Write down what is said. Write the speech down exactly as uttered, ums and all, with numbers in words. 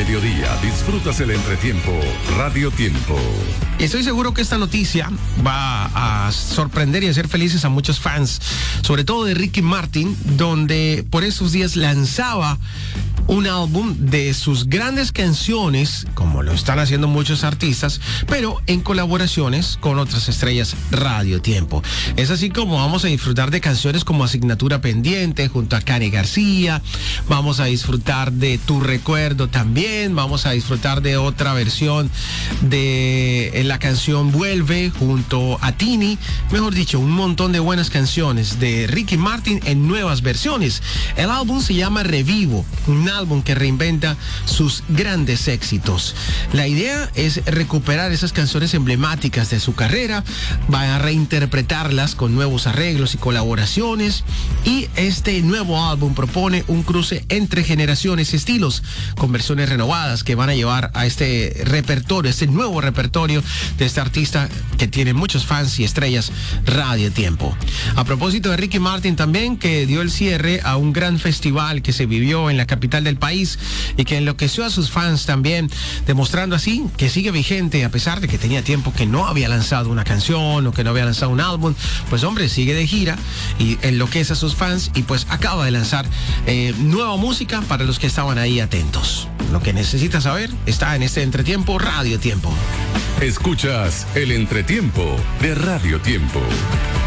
mediodía disfrutas el entretiempo Radio Tiempo. Estoy seguro que esta noticia va a sorprender y hacer felices a muchos fans, sobre todo de Ricky Martin, donde por estos días lanzaba un álbum de sus grandes canciones, como lo están haciendo muchos artistas, pero en colaboraciones con otras estrellas Radio Tiempo. Es así como vamos a disfrutar de canciones como Asignatura Pendiente junto a Cani García, vamos a disfrutar de Tu Recuerdo también, vamos a disfrutar de otra versión de la canción Vuelve junto a Tini, mejor dicho, un montón de buenas canciones de Ricky Martin en nuevas versiones. El álbum se llama Revivo, un álbum que reinventa sus grandes éxitos. La idea es recuperar esas canciones emblemáticas de su carrera, van a reinterpretarlas con nuevos arreglos y colaboraciones, y este nuevo álbum propone un cruce entre generaciones y estilos, con versiones renovadas que van a llevar a este repertorio, este nuevo repertorio de este artista que tiene muchos fans y estrellas Radio Tiempo. A propósito de Ricky Martin también, que dio el cierre a un gran festival que se vivió en la capital del país y que enloqueció a sus fans también, demostrando así que sigue vigente a pesar de que tenía tiempo que no había lanzado una canción o que no había lanzado un álbum. Pues hombre, sigue de gira y enloquece a sus fans, y pues acaba de lanzar eh, nueva música para los que estaban ahí atentos. Lo que necesitas saber está en este entretiempo Radio Tiempo. Escuchas el entretiempo de Radio Tiempo.